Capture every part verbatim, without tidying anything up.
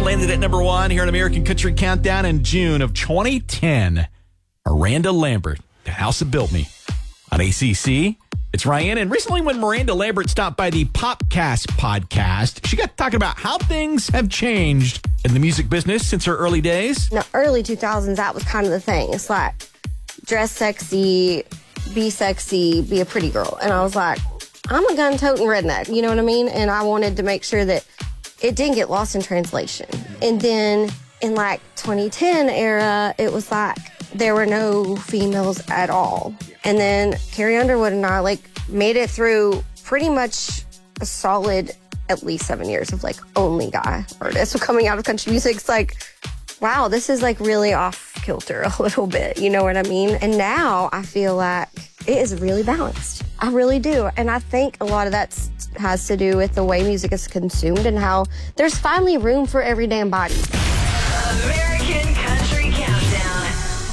landed at number one here on American Country Countdown in June of twenty ten. Miranda Lambert, The House That Built Me. On A C C, it's Ryan. And recently when Miranda Lambert stopped by the Popcast podcast, she got talking about how things have changed in the music business since her early days. In the early two thousands, that was kind of the thing. It's like, dress sexy, be sexy, be a pretty girl. And I was like, I'm a gun-toting redneck, you know what I mean? And I wanted to make sure that it didn't get lost in translation. And then in like twenty ten era, it was like there were no females at all. And then Carrie Underwood and I like made it through pretty much a solid at least seven years of like only guy artists coming out of country music. It's like, wow, this is like really off kilter a little bit, you know what I mean? And now I feel like it is really balanced. I really do. And I think a lot of that has to do with the way music is consumed and how there's finally room for every damn body. American Country Countdown.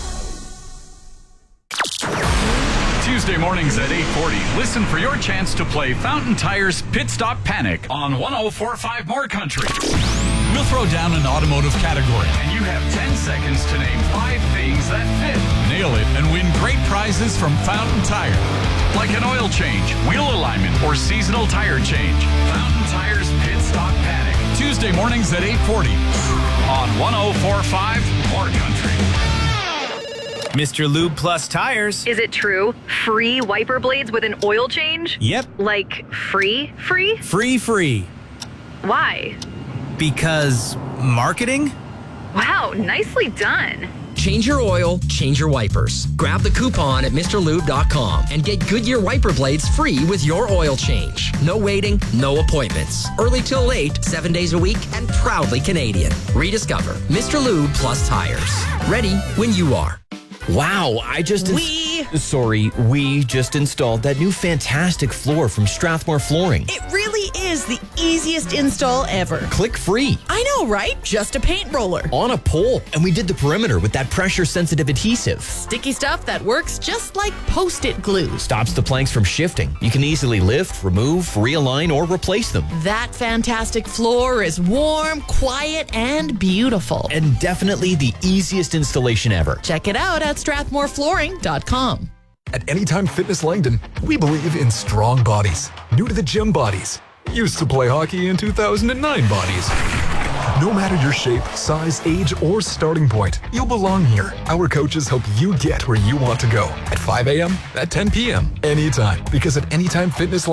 Tuesday mornings at eight forty, listen for your chance to play Fountain Tire's Pit Stop Panic on one oh four point five More Country. We'll throw down an automotive category, and you have ten seconds to name five things that fit. Nail it and win great prizes from Fountain Tire, like an oil change, wheel alignment, or seasonal tire change. Fountain Tire's Pit Stop Panic. Tuesday mornings at eight forty on one oh four point five More Country. Mister Lube Plus Tires. Is it true? Free wiper blades with an oil change? Yep. Like free, free? Free, free. Why? Because marketing? Wow, nicely done. Change your oil, change your wipers. Grab the coupon at Mr Lube dot com and get Goodyear wiper blades free with your oil change. No waiting, no appointments. Early till late, seven days a week, and proudly Canadian. Rediscover Mister Lube Plus Tires. Ready when you are. Wow, I just... Ins- We... Sorry, we just installed that new fantastic floor from Strathmore Flooring. It really is the easiest install ever. Click free. I know, right? Just a paint roller. On a pole. And we did the perimeter with that pressure-sensitive adhesive. Sticky stuff that works just like Post-it glue. Stops the planks from shifting. You can easily lift, remove, realign, or replace them. That fantastic floor is warm, quiet, and beautiful. And definitely the easiest installation ever. Check it out at Strathmore Flooring dot com. At Anytime Fitness Langdon, we believe in strong bodies, new to the gym bodies, used to play hockey in two thousand nine bodies. No matter your shape, size, age, or starting point, you'll belong here. Our coaches help you get where you want to go at five a.m., at ten p.m., anytime. Because at Anytime Fitness